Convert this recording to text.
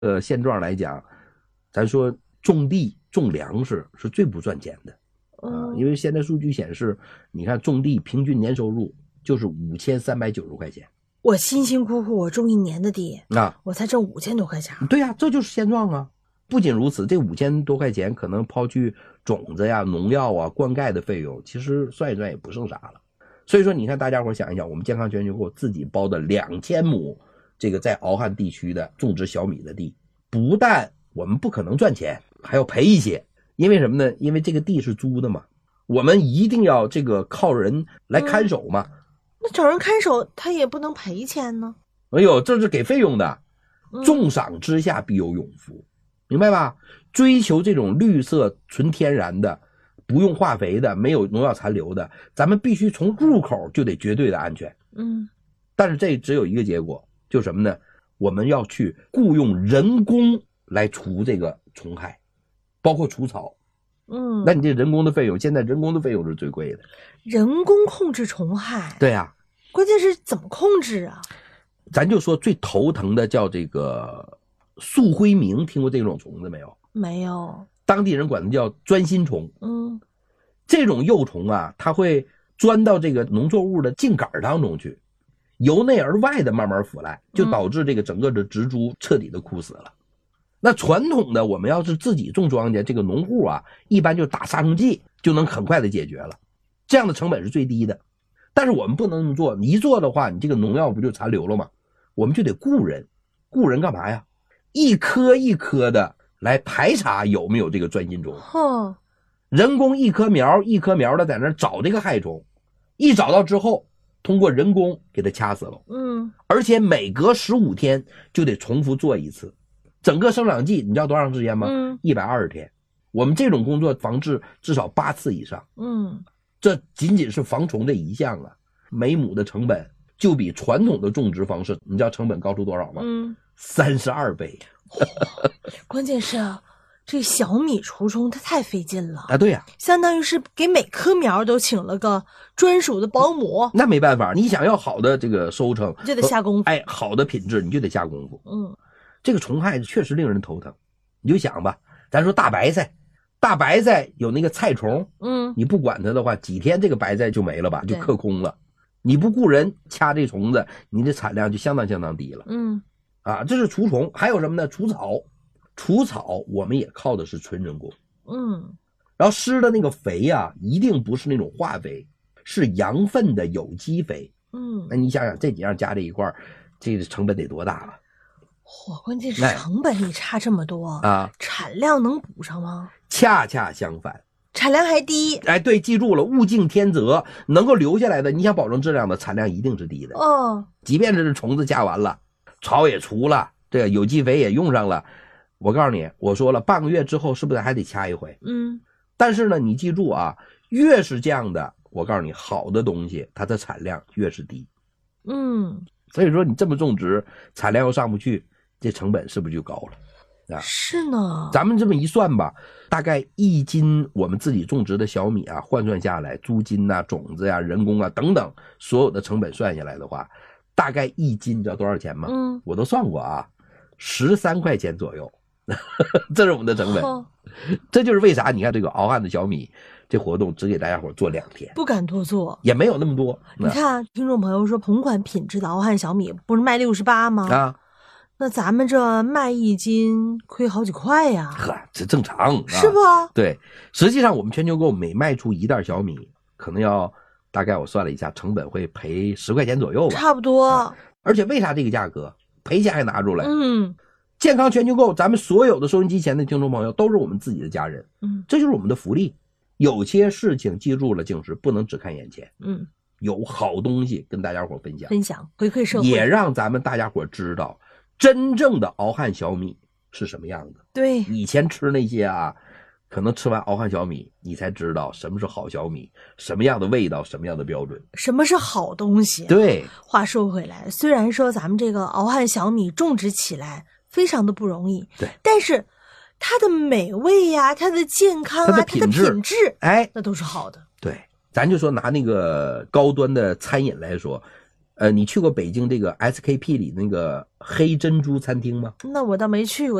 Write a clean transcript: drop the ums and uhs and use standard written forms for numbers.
现状来讲，咱说种地种粮食是最不赚钱的因为现在数据显示，你看种地平均年收入就是5390块钱。 我辛辛苦苦我种1年的地我才挣5000多块钱。 对呀，这就是现状啊。不仅如此，这5000多块钱可能抛去种子呀、农药啊、灌溉的费用，其实算一算也不剩啥了。所以说你看大家伙想一想，我们健康全球购自己包的2000亩这个在敖汉地区的种植小米的地，不但我们不可能赚钱，还要赔一些。因为什么呢？因为这个地是租的嘛，我们一定要这个靠人来看守嘛。 那找人看守他也不能赔钱呢。 哎呦，这是给费用的。重赏之下必有勇夫，明白吧？追求这种绿色纯天然的，不用化肥的，没有农药残留的，咱们必须从入口就得绝对的安全。但是这只有一个结果，就是什么呢？我们要去雇佣人工来除这个虫害，包括除草。那你这人工的费用，现在人工的费用是最贵的。 人工控制虫害？ 对啊， 关键是怎么控制啊？ 咱就说最头疼的叫这个素灰明，听过这种虫子没有？ 没有。 当地人管它叫钻心虫。这种幼虫啊，它会钻到这个农作物的茎秆当中去，由内而外的慢慢腐烂，就导致这个整个的植株彻底的枯死了。那传统的我们要是自己种庄稼，这个农户啊，一般就打杀虫剂就能很快的解决了，这样的成本是最低的。但是我们不能这么做，你一做的话，你这个农药不就残留了吗？我们就得雇人。雇人干嘛呀？一颗一颗的来排查有没有这个钻心虫。人工一颗苗一颗苗的在那找这个害虫，一找到之后通过人工给它掐死了。而且每隔15天就得重复做一次。整个生长季你知道多长时间吗？120天。我们这种工作防治至少8次以上。这仅仅是防虫这一项啊，每亩的成本就比传统的种植方式，你知道成本高出多少吗？32倍。 关键是这小米除虫它太费劲了对呀， 相当于是给每棵苗都请了个专属的保姆。 那没办法，你想要好的这个收成， 就得下功夫。 好的品质你就得下功夫。这个虫害确实令人头疼。你就想吧，咱说大白菜有那个菜虫，你不管它的话，几天这个白菜就没了吧，就克空了。你不雇人掐这虫子，你的产量就相当低了。这是除虫。还有什么呢？除草我们也靠的是纯人工。然后施的那个肥啊，一定不是那种化肥，是羊粪的有机肥。那你想想这几样加在一块儿，这个成本得多大了？ 关键是成本你差这么多产量能补上吗？ 恰恰相反， 产量还低。 对，记住了，物竞天择，能够留下来的，你想保证质量的产量一定是低的。即便是虫子掐完了，草也除了，这个有机肥也用上了，我告诉你，我说了，半个月之后是不是还得掐一回？但是呢，你记住啊，越是这样的，我告诉你，好的东西它的产量越是低。所以说你这么种植，产量又上不去，这成本是不是就高了？ 是呢。 咱们这么一算吧，大概1斤我们自己种植的小米啊，换算下来，租金啊、种子啊、人工啊等等所有的成本算下来的话，大概1斤你知道多少钱吗？我都算过啊，13块钱左右。这是我们的成本。这就是为啥你看这个敖汉的小米这活动只给大家伙做2天， 不敢多做， 也没有那么多。 你看听众朋友说同款品质的敖汉小米不是卖68吗？那咱们这卖1斤亏好几块呀。 这正常是不？ 对，实际上我们全球购每卖出1袋小米，可能要大概我算了一下，成本会赔10块钱左右吧， 差不多。 而且为啥这个价格赔钱还拿出来？健康全球购，咱们所有的收音机前的听众朋友都是我们自己的家人。这就是我们的福利。有些事情记住了，就是不能只看眼前。有好东西跟大家伙分享回馈社会， 也让咱们大家伙知道真正的敖汉小米是什么样的。 对， 以前吃那些啊，可能吃完敖汉小米你才知道什么是好小米，什么样的味道，什么样的标准， 什么是好东西。 对， 话说回来，虽然说咱们这个敖汉小米种植起来非常的不容易， 对， 但是它的美味呀，它的健康啊，它的品质那都是好的。 对，咱就说拿那个高端的餐饮来说， 你去过北京这个 SKP 里那个黑珍珠餐厅吗？ 那我倒没去过。